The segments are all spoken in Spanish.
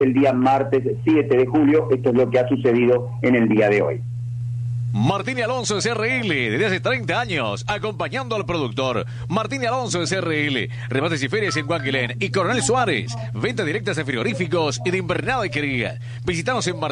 el día martes 7 de julio. Esto es lo que ha sucedido en el día de hoy. Martín y Alonso de CRL, desde hace 30 años, acompañando al productor. Martín y Alonso de CRL, remates y ferias en Guanquilén y Coronel Suárez, ventas directas de frigoríficos y de invernada y querida. Visítanos en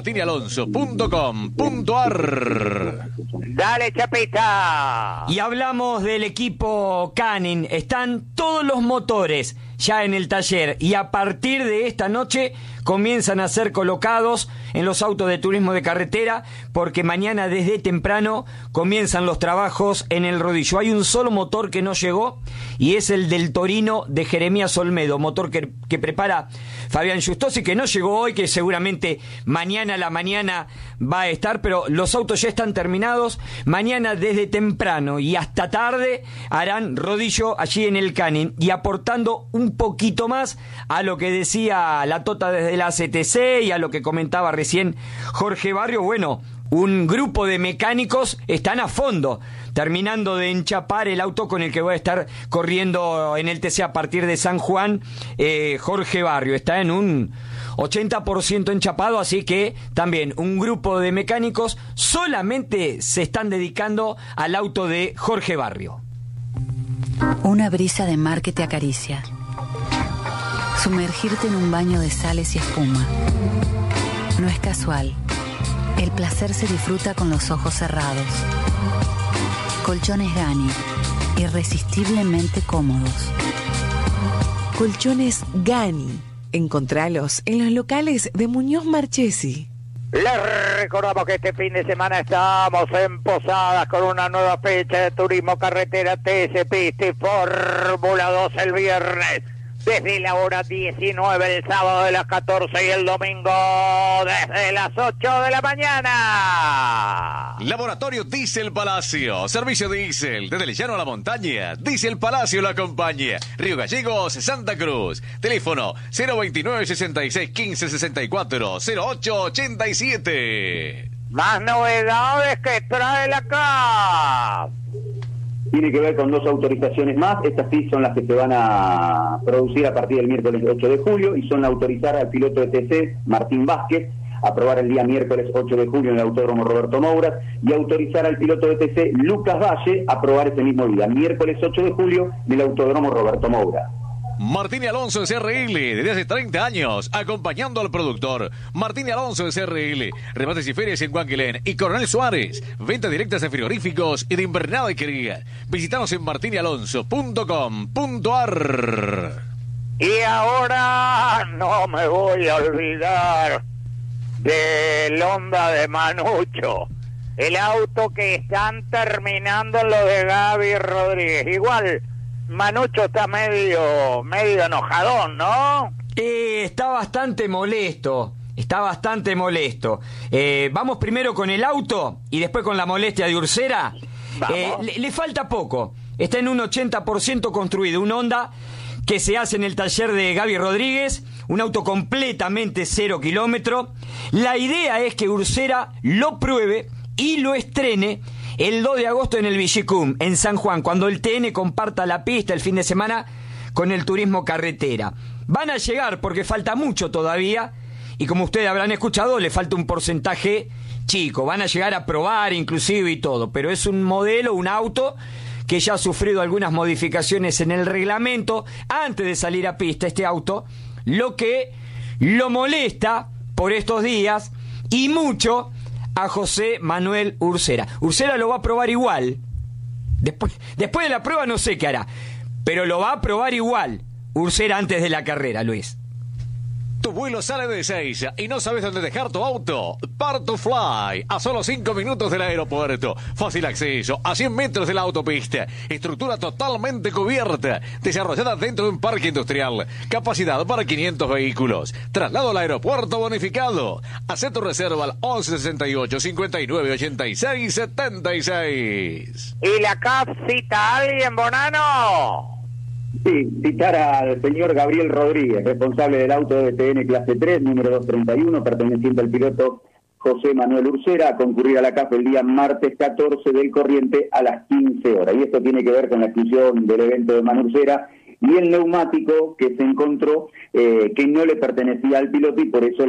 martinyalonso.com.ar. Dale, Chapita. Y hablamos del equipo Canning. Están todos los motores ya en el taller y a partir de esta noche comienzan a ser colocados en los autos de turismo de carretera, porque mañana desde temprano comienzan los trabajos en el rodillo. Hay un solo motor que no llegó y es el del Torino de Jeremías Olmedo, motor que prepara Fabián Justosi, que no llegó hoy, que seguramente mañana a la mañana va a estar, pero los autos ya están terminados. Mañana desde temprano y hasta tarde harán rodillo allí en el Canning y aportando un poquito más a lo que decía la Tota desde la CTC y a lo que comentaba recién Jorge Barrio. Bueno, un grupo de mecánicos están a fondo, terminando de enchapar el auto con el que voy a estar corriendo en el TC a partir de San Juan. Jorge Barrio está en un 80% enchapado, así que también un grupo de mecánicos solamente se están dedicando al auto de Jorge Barrio. Una brisa de mar que te acaricia. Sumergirte en un baño de sales y espuma. No es casual. El placer se disfruta con los ojos cerrados. Colchones Gani, irresistiblemente cómodos. Colchones Gani. Encontralos en los locales de Muñoz Marchesi. Les recordamos que este fin de semana estamos en Posadas con una nueva fecha de turismo carretera, TC Pista y Fórmula 2 el viernes desde la hora 19, el sábado de las 14 y el domingo desde las 8 de la mañana. Laboratorio Diesel Palacio, servicio diésel desde el llano a la montaña. Diesel Palacio lo acompaña. Río Gallegos, Santa Cruz. Teléfono 029 66 15 64 08 87. Más novedades que trae la CAF. Tiene que ver con 2 autorizaciones más. Estas sí son las que se van a producir a partir del miércoles 8 de julio y son autorizar al piloto de TC, Martín Vázquez, a probar el día miércoles 8 de julio en el Autódromo Roberto Mouras, y autorizar al piloto de TC, Lucas Valle, a probar ese mismo día, miércoles 8 de julio, en el Autódromo Roberto Mouras. Martín y Alonso de CRL, desde hace 30 años, acompañando al productor. Martín y Alonso de CRL, remates y ferias en Guanquilén y Coronel Suárez, ventas directas de frigoríficos y de invernada y querida. Visítanos en martinyalonso.com.ar. Y ahora no me voy a olvidar del Honda de Manucho, el auto que están terminando en lo de Gaby Rodríguez. Igual Manucho está medio enojadón, ¿no? Está bastante molesto. Vamos primero con el auto y después con la molestia de Ursera. Le falta poco. Está en un 80% construido. Un Honda que se hace en el taller de Gaby Rodríguez. Un auto completamente 0 kilómetro. La idea es que Ursera lo pruebe y lo estrene el 2 de agosto en el Villicum, en San Juan, cuando el TN comparta la pista el fin de semana con el turismo carretera. Van a llegar porque falta mucho todavía y como ustedes habrán escuchado, le falta un porcentaje chico. Van a llegar a probar inclusive y todo, pero es un modelo, un auto que ya ha sufrido algunas modificaciones en el reglamento antes de salir a pista este auto, lo que lo molesta por estos días y mucho a José Manuel Ursera. Ursera lo va a probar igual. Después de la prueba no sé qué hará, pero lo va a probar igual Ursera antes de la carrera, Luis. Tu vuelo sale de Ezeiza y no sabes dónde dejar tu auto. Part2Fly, a solo 5 minutos del aeropuerto. Fácil acceso, a 100 metros de la autopista. Estructura totalmente cubierta, desarrollada dentro de un parque industrial. Capacidad para 500 vehículos. Traslado al aeropuerto bonificado. Haz tu reserva al 1168 59 86 76. ¿Y la CAF cita a alguien, Bonano? Sí, citar al señor Gabriel Rodríguez, responsable del auto de TN clase 3, número 231, perteneciente al piloto José Manuel Ursera, a concurrir a la CAF el día martes 14 del corriente a las 15 horas. Y esto tiene que ver con la exclusión del evento de Manu Ursera y el neumático que se encontró que no le pertenecía al piloto y por eso